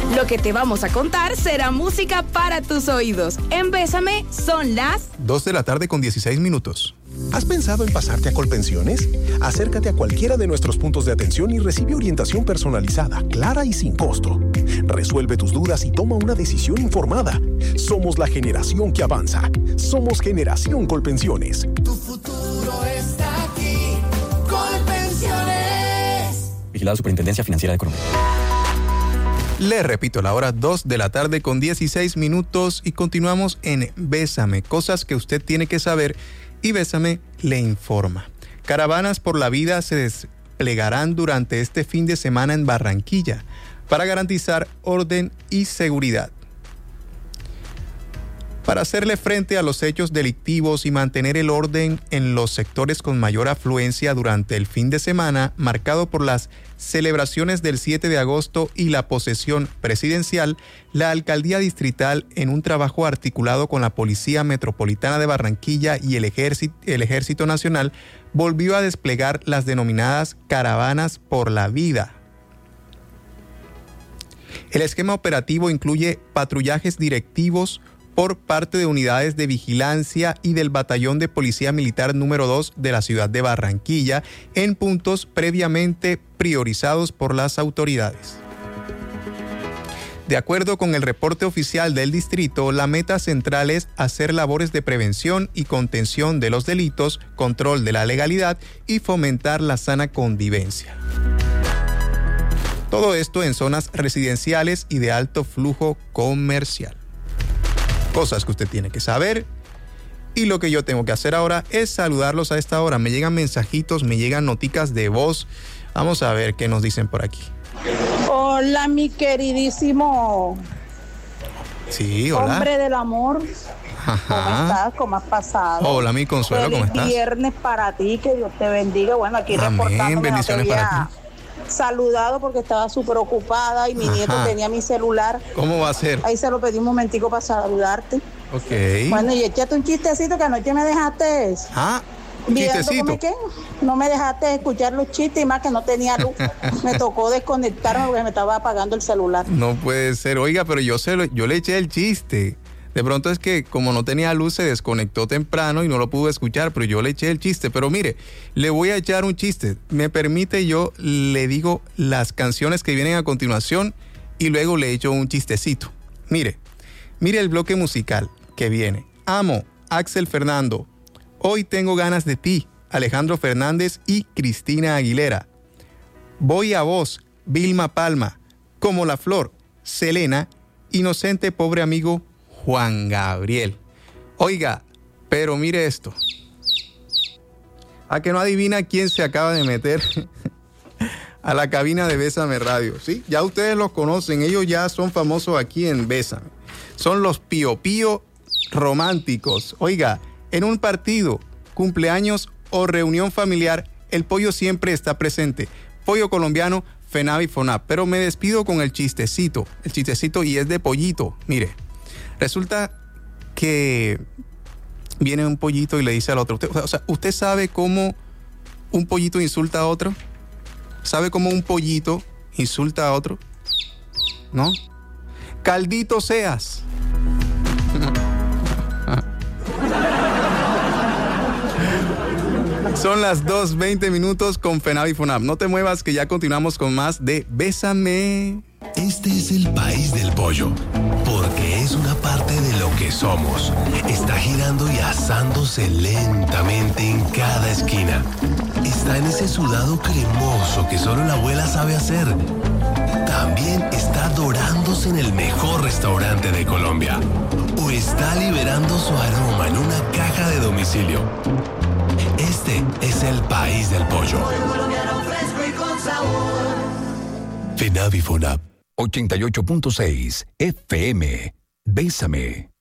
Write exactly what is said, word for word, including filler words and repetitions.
Lo que te vamos a contar será música para tus oídos. En Bésame son las dos de la tarde con dieciséis minutos. ¿Has pensado en pasarte a Colpensiones? Acércate a cualquiera de nuestros puntos de atención y recibe orientación personalizada, clara y sin costo. Resuelve tus dudas y toma una decisión informada. Somos la generación que avanza. Somos Generación Colpensiones. Tu futuro está aquí. Colpensiones. Vigilado Superintendencia Financiera de Colombia. Le repito, la hora dos de la tarde con dieciséis minutos y continuamos en Bésame, cosas que usted tiene que saber y Bésame le informa. Caravanas por la vida se desplegarán durante este fin de semana en Barranquilla para garantizar orden y seguridad. Para hacerle frente a los hechos delictivos y mantener el orden en los sectores con mayor afluencia durante el fin de semana, marcado por las celebraciones del siete de agosto y la posesión presidencial, la Alcaldía Distrital, en un trabajo articulado con la Policía Metropolitana de Barranquilla y el Ejército, el Ejército Nacional, volvió a desplegar las denominadas Caravanas por la Vida. El esquema operativo incluye patrullajes directivos por parte de unidades de vigilancia y del Batallón de Policía Militar número dos de la ciudad de Barranquilla en puntos previamente priorizados por las autoridades. De acuerdo con el reporte oficial del distrito, la meta central es hacer labores de prevención y contención de los delitos, control de la legalidad y fomentar la sana convivencia. Todo esto en zonas residenciales y de alto flujo comercial. Cosas que usted tiene que saber. Y lo que yo tengo que hacer ahora es saludarlos a esta hora. Me llegan mensajitos, me llegan noticas de voz. Vamos a ver qué nos dicen por aquí. Hola, mi queridísimo. Sí, hola. Hombre del amor. Ajá. ¿Cómo estás? ¿Cómo has pasado? Hola, mi Consuelo, Feliz ¿cómo estás? Viernes para ti, que Dios te bendiga. Bueno, aquí Amén, reportándome, bendiciones no te había para ti. saludado porque estaba súper ocupada y mi Ajá. nieto tenía mi celular. ¿Cómo va a ser? Ahí se lo pedí un momentico para saludarte. Ok. Bueno, y échate un chistecito que anoche me dejaste. Ah, Viendo chistecito. cómo es que no me dejaste escuchar los chistes y más que no tenía luz. Me tocó desconectarme porque me estaba apagando el celular. No puede ser. Oiga, pero yo, se lo, yo le eché el chiste. De pronto es que como no tenía luz se desconectó temprano y no lo pudo escuchar, pero yo le eché el chiste. Pero mire, le voy a echar un chiste. Me permite, yo le digo las canciones que vienen a continuación y luego le echo un chistecito. Mire, mire el bloque musical que viene. Amo, Axel Fernando. Hoy tengo ganas de ti, Alejandro Fernández y Cristina Aguilera. Voy a vos, Vilma Palma. Como la flor, Selena. Inocente pobre amigo, Juan Gabriel. Oiga, pero mire esto. ¿A que no adivina quién se acaba de meter a la cabina de Bésame Radio? ¿Sí? Ya ustedes los conocen, ellos ya son famosos aquí en Bésame. Son los Pío Pío románticos. Oiga, en un partido, cumpleaños o reunión familiar, el pollo siempre está presente. Pollo colombiano, FENAVI FONAP. Pero me despido con el chistecito. El chistecito y es de pollito. Mire. Resulta que viene un pollito y le dice al otro, usted, o sea, ¿usted sabe cómo un pollito insulta a otro? ¿Sabe cómo un pollito insulta a otro? ¿No? Caldito seas. Son las dos veinte minutos con FENAVI FONAP. No te muevas que ya continuamos con más de Bésame. Este es el país del pollo, porque es una parte de lo que somos. Está girando y asándose lentamente en cada esquina. Está en ese sudado cremoso que solo la abuela sabe hacer. También está dorándose en el mejor restaurante de Colombia. O está liberando su aroma en una caja de domicilio. Este es el país del pollo. FENAVI FONAP. ochenta y ocho punto seis F M. Bésame.